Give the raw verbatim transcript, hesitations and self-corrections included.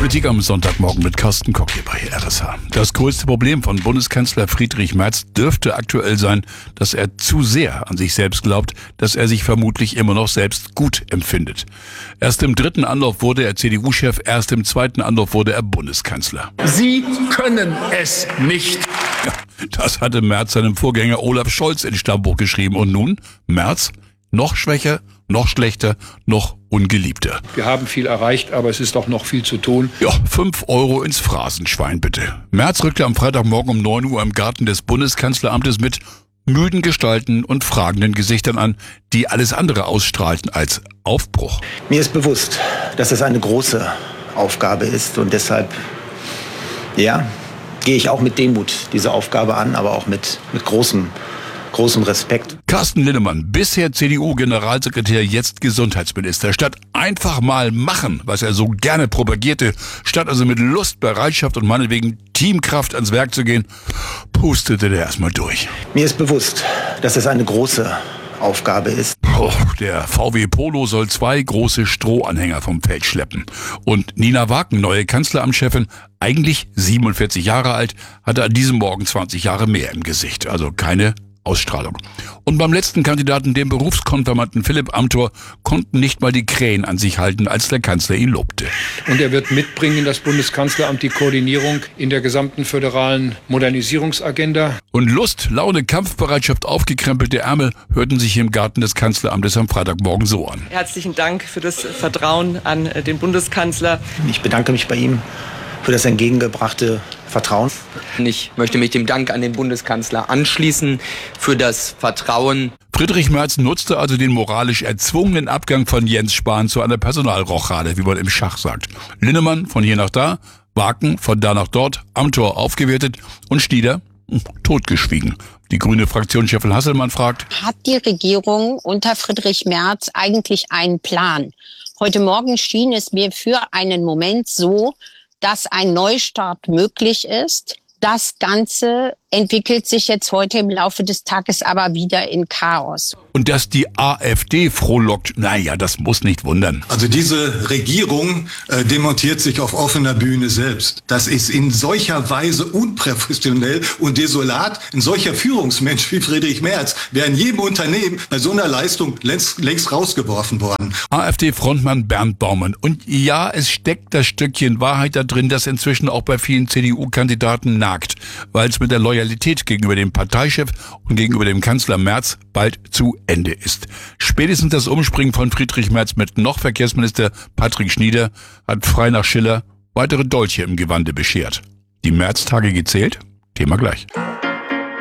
Politik am Sonntagmorgen mit Carsten Koch hier bei R S H. Das größte Problem von Bundeskanzler Friedrich Merz dürfte aktuell sein, dass er zu sehr an sich selbst glaubt, dass er sich vermutlich immer noch selbst gut empfindet. Erst im dritten Anlauf wurde er C D U-Chef, erst im zweiten Anlauf wurde er Bundeskanzler. Sie können es nicht. Ja, das hatte Merz seinem Vorgänger Olaf Scholz ins Stammbuch geschrieben. Und nun Merz noch schwächer, noch schlechter, noch ungeliebter. Wir haben viel erreicht, aber es ist doch noch viel zu tun. Ja, fünf Euro ins Phrasenschwein bitte. Merz rückte am Freitagmorgen um neun Uhr im Garten des Bundeskanzleramtes mit müden Gestalten und fragenden Gesichtern an, die alles andere ausstrahlten als Aufbruch. Mir ist bewusst, dass es eine große Aufgabe ist und deshalb, ja, gehe ich auch mit Demut diese Aufgabe an, aber auch mit, mit großem Großem Respekt. Carsten Linnemann, bisher C D U-Generalsekretär, jetzt Gesundheitsminister. Statt einfach mal machen, was er so gerne propagierte, statt also mit Lust, Bereitschaft und meinetwegen Teamkraft ans Werk zu gehen, pustete der erstmal durch. Mir ist bewusst, dass es eine große Aufgabe ist. Oh, der V W Polo soll zwei große Strohanhänger vom Feld schleppen. Und Nina Waken, neue Kanzleramtschefin, eigentlich siebenundvierzig Jahre alt, hatte an diesem Morgen zwanzig Jahre mehr im Gesicht. Also keine Ausstrahlung. Und beim letzten Kandidaten, dem Berufskonfirmanten Philipp Amthor, konnten nicht mal die Krähen an sich halten, als der Kanzler ihn lobte. Und er wird mitbringen in das Bundeskanzleramt die Koordinierung in der gesamten föderalen Modernisierungsagenda. Und Lust, Laune, Kampfbereitschaft, aufgekrempelte Ärmel hörten sich im Garten des Kanzleramtes am Freitagmorgen so an. Herzlichen Dank für das Vertrauen an den Bundeskanzler. Ich bedanke mich bei ihm für das entgegengebrachte Vertrauen. Ich möchte mich dem Dank an den Bundeskanzler anschließen für das Vertrauen. Friedrich Merz nutzte also den moralisch erzwungenen Abgang von Jens Spahn zu einer Personalrochade, wie man im Schach sagt. Linnemann von hier nach da, Waken von da nach dort, Amthor aufgewertet und Schnieder totgeschwiegen. Die grüne Fraktionschefin Hasselmann fragt: Hat die Regierung unter Friedrich Merz eigentlich einen Plan? Heute Morgen schien es mir für einen Moment so, dass ein Neustart möglich ist. Das Ganze entwickelt sich jetzt heute im Laufe des Tages aber wieder in Chaos. Und dass die AfD frohlockt, naja, das muss nicht wundern. Also diese Regierung äh, demontiert sich auf offener Bühne selbst. Das ist in solcher Weise unprofessionell und desolat. Ein solcher Führungsmensch wie Friedrich Merz wäre in jedem Unternehmen bei so einer Leistung längst, längst rausgeworfen worden. AfD-Frontmann Bernd Baumann. Und ja, es steckt das Stückchen Wahrheit da drin, das inzwischen auch bei vielen C D U-Kandidaten nagt, weil es mit der Loyalität gegenüber dem Parteichef und gegenüber dem Kanzler Merz bald zu Ende ist. Spätestens das Umspringen von Friedrich Merz mit noch Verkehrsminister Patrick Schnieder hat frei nach Schiller weitere Dolche im Gewande beschert. Die Merz-Tage gezählt? Thema gleich.